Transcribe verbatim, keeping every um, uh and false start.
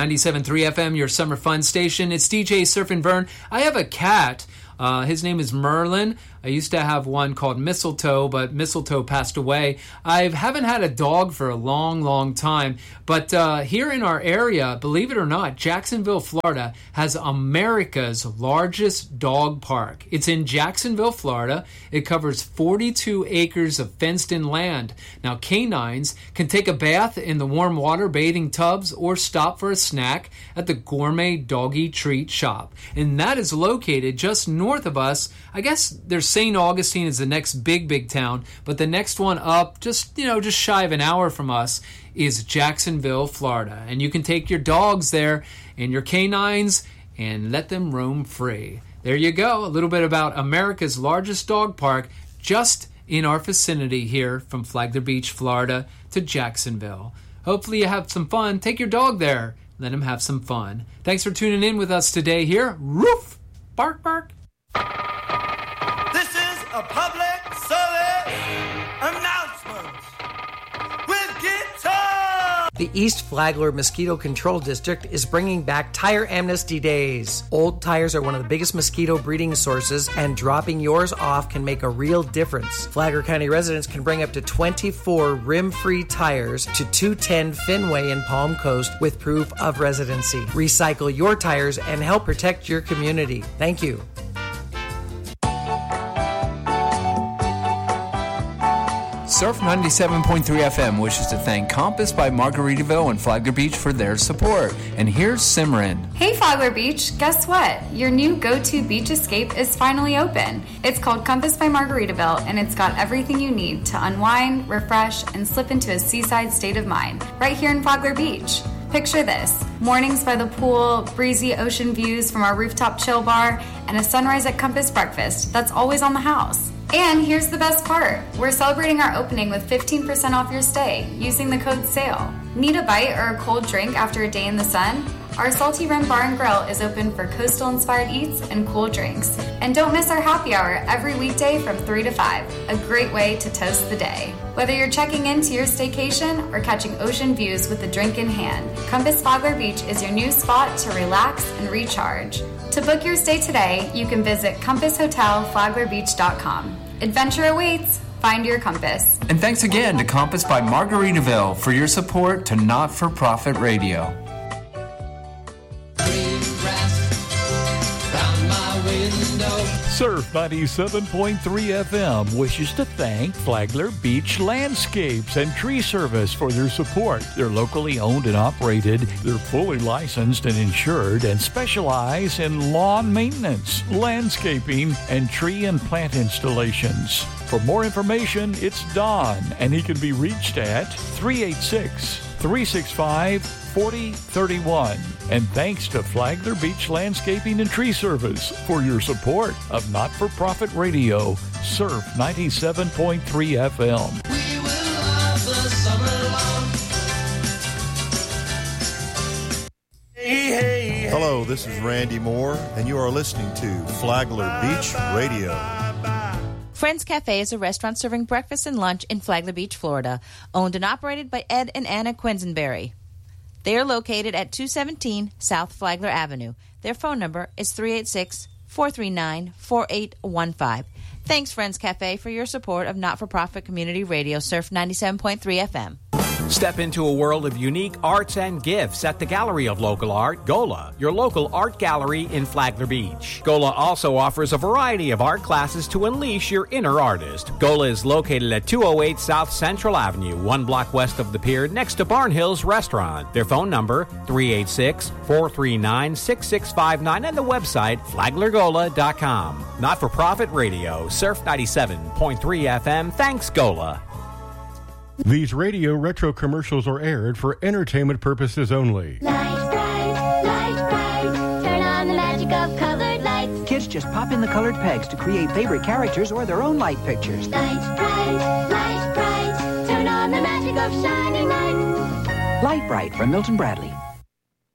ninety-seven point three F M, your summer fun station. It's D J Surfin' Vern. I have a cat. Uh, his name is Merlin. I used to have one called Mistletoe, but Mistletoe passed away. I haven't had a dog for a long, long time. But uh, here in our area, believe it or not, Jacksonville, Florida, has America's largest dog park. It's in Jacksonville, Florida. It covers forty-two acres of fenced-in land. Now, canines can take a bath in the warm water bathing tubs or stop for a snack at the Gourmet Doggy Treat Shop. And that is located just north of us. I guess there's Saint Augustine is the next big, big town, but the next one up, just, you know, just shy of an hour from us, is Jacksonville, Florida. And you can take your dogs there and your canines and let them roam free. There you go, a little bit about America's largest dog park just in our vicinity here from Flagler Beach, Florida to Jacksonville. Hopefully you have some fun. Take your dog there. Let him have some fun. Thanks for tuning in with us today here. Roof! Bark, bark. This is a public service announcement with Guitar. The East Flagler Mosquito Control District is bringing back Tire Amnesty Days. Old tires are one of the biggest mosquito breeding sources, and dropping yours off can make a real difference. Flagler County residents can bring up to twenty-four rim-free tires to two ten Fenway in Palm Coast with proof of residency. Recycle your tires and help protect your community. Thank you. Surf ninety-seven point three F M wishes to thank Compass by Margaritaville and Flagler Beach for their support. And here's Simran. Hey Flagler Beach, guess what? Your new go-to beach escape is finally open. It's called Compass by Margaritaville, and it's got everything you need to unwind, refresh, and slip into a seaside state of mind right here in Flagler Beach. Picture this: mornings by the pool, breezy ocean views from our rooftop chill bar, and a sunrise at Compass breakfast that's always on the house. And here's the best part. We're celebrating our opening with fifteen percent off your stay using the code SALE. Need a bite or a cold drink after a day in the sun? Our Salty Rim Bar and Grill is open for coastal-inspired eats and cool drinks. And don't miss our happy hour every weekday from three to five. A great way to toast the day. Whether you're checking into your staycation or catching ocean views with a drink in hand, Compass Flagler Beach is your new spot to relax and recharge. To book your stay today, you can visit compass hotel flagler beach dot com. Adventure awaits. Find your compass. And thanks again to Compass by Margaritaville for your support to Not-for-Profit Radio. Surf ninety-seven point three F M wishes to thank Flagler Beach Landscapes and Tree Service for their support. They're locally owned and operated. They're fully licensed and insured and specialize in lawn maintenance, landscaping, and tree and plant installations. For more information, it's Don, and he can be reached at three eight six, three six five, four zero three one. And thanks to Flagler Beach Landscaping and Tree Service for your support of Not-for-Profit Radio, Surf ninety-seven point three F M. We will love the summer long. Hey, hey, hey. Hello, this is Randy Moore, and you are listening to Flagler Beach Radio. Friends Cafe is a restaurant serving breakfast and lunch in Flagler Beach, Florida, owned and operated by Ed and Anna Quisenberry. They are located at two seventeen South Flagler Avenue. Their phone number is three eight six, four three nine, four eight one five. Thanks, Friends Cafe, for your support of Not-for-Profit Community Radio, Surf ninety-seven point three F M. Step into a world of unique arts and gifts at the Gallery of Local Art, GOLA, your local art gallery in Flagler Beach. GOLA also offers a variety of art classes to unleash your inner artist. GOLA is located at two oh eight South Central Avenue, one block west of the pier, next to Barn Hills Restaurant. Their phone number, three eight six, four three nine, six six five nine, and the website, flagler gola dot com. Not-for-Profit Radio, Surf ninety-seven point three F M. Thanks, GOLA. These radio retro commercials are aired for entertainment purposes only. Light bright, light bright, turn on the magic of colored lights. Kids just pop in the colored pegs to create favorite characters or their own light pictures. Light bright, light bright, turn on the magic of shining lights. Light Bright from Milton Bradley.